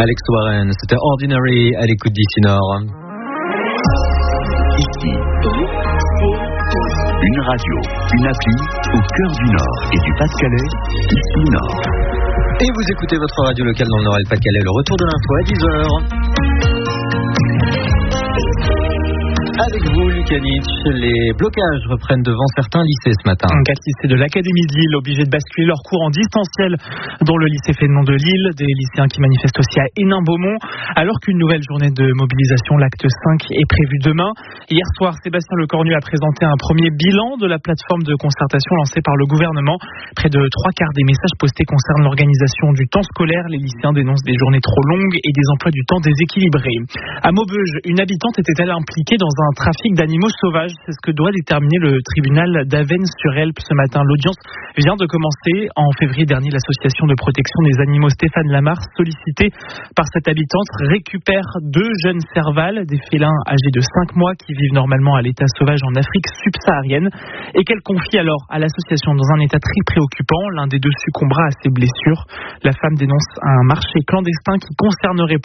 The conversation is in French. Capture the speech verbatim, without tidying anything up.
Alex Warren, c'était Ordinary à l'écoute d'Ici Nord. Ici, une radio, une appli au cœur du Nord et du Pas-de-Calais, Ici Nord. Et vous écoutez votre radio locale dans le Nord et le Pas-de-Calais, le retour de l'info à dix heures. Avec vous, Lucas Nietzsche, les blocages reprennent devant certains lycées ce matin. Quatre lycées de l'Académie de Lille obligés de basculer leurs cours en distanciel, dont le lycée Fénelon de Lille, des lycéens qui manifestent aussi à Hénin-Beaumont, alors qu'une nouvelle journée de mobilisation, l'acte cinq, est prévue demain. Hier soir, Sébastien Lecornu a présenté un premier bilan de la plateforme de concertation lancée par le gouvernement. Près de trois quarts des messages postés concernent l'organisation du temps scolaire. Les lycéens dénoncent des journées trop longues et des emplois du temps déséquilibrés. À Maubeuge, une habitante était-elle impliquée dans un trafic d'animaux sauvages? C'est ce que doit déterminer le tribunal d'Avesnes-sur-Helpe ce matin. L'audience vient de commencer. En février dernier, l'association de protection des animaux Stéphane Lamar, sollicitée par cette habitante, récupère deux jeunes servales, des félins âgés de cinq mois qui vivent normalement à l'état sauvage en Afrique subsaharienne, et qu'elle confie alors à l'association dans un état très préoccupant. L'un des deux succombera à ses blessures. La femme dénonce un marché clandestin qui concernerait